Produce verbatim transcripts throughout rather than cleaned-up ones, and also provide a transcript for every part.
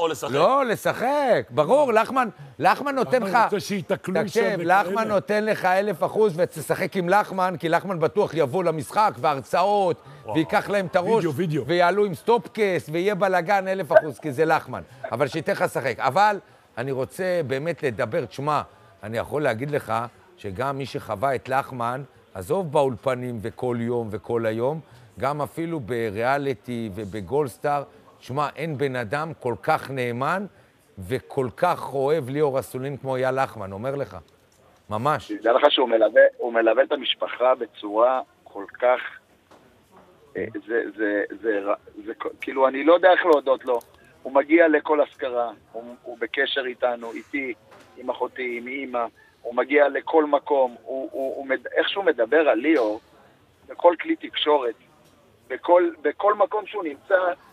או לשחק? לא, לשחק, ברור, לחמן, לחמן נותן לך... לחמן רוצה שיתקלו שם תקשיב, וכאלה. לחמן נותן לך אלף אחוז ותשחק עם לחמן, כי לחמן בטוח יבוא למשחק והרצאות, ויקח להם את הראש, וידאו, וידאו. ויעלו עם סטופקס, ויהיה בלגן אלף אחוז, כי זה לחמן. אבל שייתן לך לשחק. אבל אני רוצה באמת לדבר, תשמע, אני יכול להגיד לך שגם מי שחווה את לחמן, עזוב באולפנים וכל יום וכל היום, גם אפילו בריאליטי ובגולדסטאר, תשמע, אין בן אדם כל כך נאמן וכל כך אוהב ליאור אסולין כמו אייל לחמן, אומר לך. ממש. תדע לך שהוא מלווה, הוא מלווה את המשפחה בצורה כל כך... זה, זה, זה, זה, זה, כאילו, אני לא יודע איך להודות לו. הוא מגיע לכל הזכרה, הוא, הוא בקשר איתנו, איתי, עם אחותי, עם אמא, הוא מגיע לכל מקום, הוא, הוא, הוא, איך שהוא מדבר על ליאור, בכל כלי תקשורת, בכל, בכל מקום שהוא נמצא,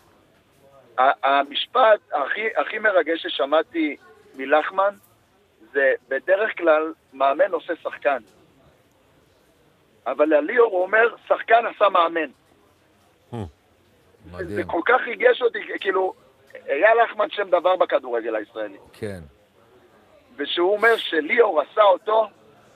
המשפט הכי, הכי מרגש ששמעתי מלחמן, זה בדרך כלל מאמן עושה שחקן. אבל לליאור הוא אומר, שחקן עשה מאמן. זה כל כך ריגש אותי, כאילו, היה לחמן שם דבר בכדורגל הישראלי. כן. ושהוא אומר שליאור עשה אותו,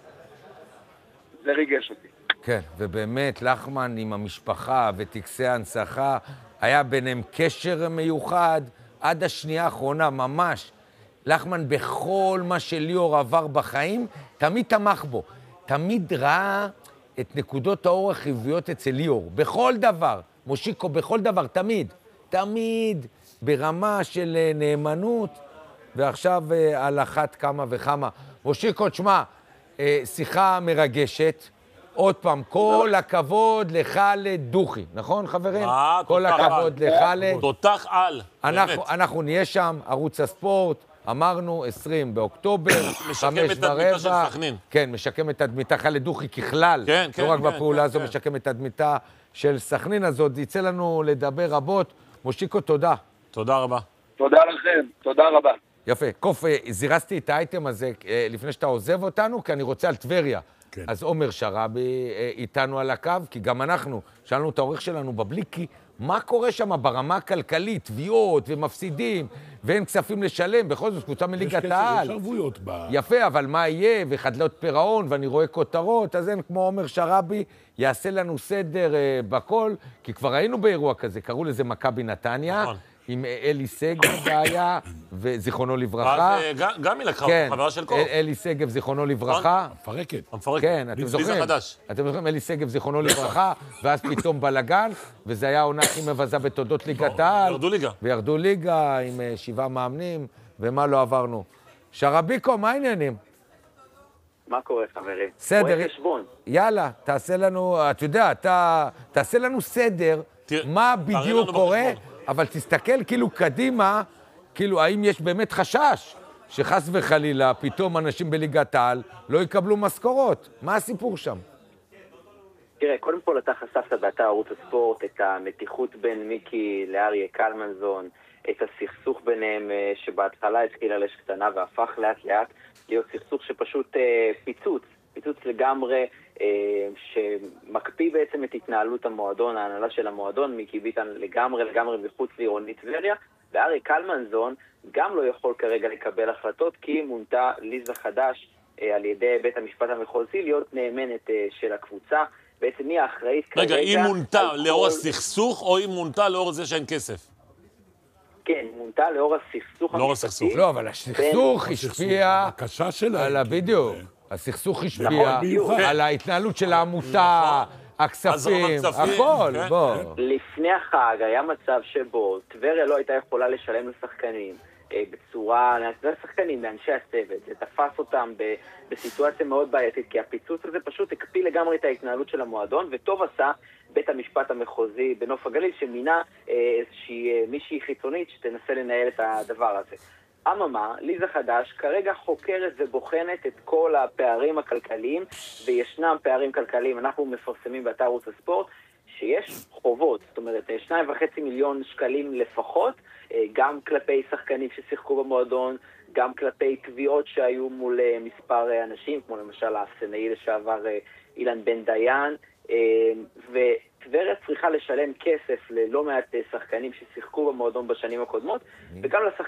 זה ריגש אותי. כן, ובאמת, לחמן עם המשפחה וטקסי ההנצחה, היה ביניהם קשר מיוחד עד השנייה האחרונה, ממש. לחמן בכל מה שליאור עבר בחיים, תמיד תמך בו. תמיד ראה את נקודות האור החיוביות אצל ליאור, בכל דבר. מושיקו, בכל דבר, תמיד. תמיד ברמה של נאמנות, ועכשיו על אחת כמה וכמה. מושיקו, תשמע, שיחה מרגשת. עוד פעם, כל הכבוד לחלד דוכי, נכון חברים? אה, כל הכבוד לחלד. תותח על, באמת. אנחנו נהיה שם, ערוץ הספורט, אמרנו עשרים באוקטובר, משקם את תדמיתה של סכנין. כן, משקם את תדמיתה חלד דוכי ככלל. כן, כן, לא רק כן, בפעולה כן, הזו, כן. משקם את תדמיתה של סכנין הזאת. יצא לנו לדבר רבות. מושיקו, תודה. תודה רבה. תודה לכם, תודה רבה. יפה. קוף, זירסתי את האייטם הזה לפני שאתה עוזב אותנו, כי אני רוצה על טבריה. כן. אז עומר שרבי איתנו על הקו, כי גם אנחנו, שאלנו את העורך שלנו בבליקי, מה קורה שם ברמה הכלכלית, תביעות ומפסידים, ואין כספים לשלם, בכל זאת, קבוצה מליגת העל. יש ערבויות ב... יפה, אבל מה יהיה, וחדלות פירעון, ואני רואה כותרות, אז אין כמו עומר שרבי, יעשה לנו סדר uh, בכל, כי כבר היינו באירוע כזה, קראו לזה מכבי נתניה, נכון. עם אלי סגב היה, וזיכרונו לברכה. אז uh, גם היא לקחה, כן, חברה של קוף. אלי סגב, זיכרונו לברכה. מפרקת. המפרקת. כן, אתם ליזה זוכרים? חדש. אתם זוכרים, אלי סגב, זיכרונו לברכה, ואז פתאום בלגן, וזה היה העונה הכי מבזה בתולדות ליגת העל. ירדו ליגה. וירדו ליגה עם uh, שבעה מאמנים, ומה לא עברנו. שרביקו, מה העניינים? מה קורה, חברים? סדר. רואה חשבון. יאללה, תעשה לנו, אתה יודע, אתה, תעשה לנו סדר, תראה, מה תראה בדיוק לנו קורה, בחשבון. אבל תסתכל כאילו קדימה, כאילו האם יש באמת חשש שחס וחלילה פתאום אנשים בליגת העל לא יקבלו משכורות. מה הסיפור שם? תראה, קודם כל אתה חשפת באתר ערוץ הספורט את המתיחות בין מיקי לאריה קלמנזון, את הסכסוך ביניהם שבהתחלה התחיל על אש קטנה והפך לאט לאט להיות סכסוך שפשוט אה, פיצוץ, פיצוץ לגמרי אה, שמקפיא בעצם את התנהלות המועדון, ההנהלה של המועדון, מיקי ביטן לגמרי לגמרי מחוץ לעירונית טבריה, ואריה קלמנזון גם לא יכול כרגע לקבל החלטות כי מונתה ליזה חדש אה, על ידי בית המשפט המחוזי להיות נאמנת אה, של הקבוצה. בעצם היא האחראית כרגע... רגע, היא מונתה לאור הסכסוך או היא מונתה לאור זה שאין כסף? כן, מונתה לאור הסכסוך לאור המשפטי. הסכסוך. לא, אבל הסכסוך השפיע הקשה שלה. על הווידאו. הסכסוך השפיע נכון, על ההתנהלות של העמותה, הכספים, הזרמת כספים, הכל, כן, בוא. לפני החג היה מצב שבו טבריה לא הייתה יכולה לשלם לשחקנים אה, בצורה, לשחקנים, לאנשי הצוות, זה תפס אותם ב, בסיטואציה מאוד בעייתית, כי הפיצוץ הזה פשוט הקפיא לגמרי את ההתנהלות של המועדון, וטוב עשה בית המשפט המחוזי בנוף הגליל, שמינה אה, איזושהי אה, מישהי חיצונית שתנסה לנהל את הדבר הזה. אממה, ליזה חדש כרגע חוקרת ובוחנת את כל הפערים הכלכליים, וישנם פערים כלכליים, אנחנו מפרסמים באתר ערוץ הספורט, שיש חובות, זאת אומרת, שניים וחצי מיליון שקלים לפחות, גם כלפי שחקנים ששיחקו במועדון, גם כלפי תביעות שהיו מול מספר אנשים, כמו למשל האפסנאי לשעבר אילן בן דיין, וטבריה צריכה לשלם כסף ללא מעט שחקנים ששיחקו במועדון בשנים הקודמות, וגם לשחקנים